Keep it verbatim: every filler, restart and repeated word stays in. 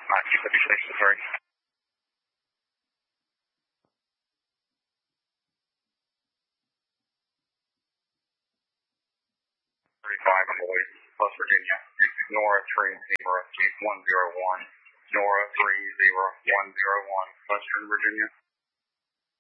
Mississippi Station three. thirty-five on the way, West Virginia. Nora three zero one zero one. Nora three zero one zero one, Western Virginia.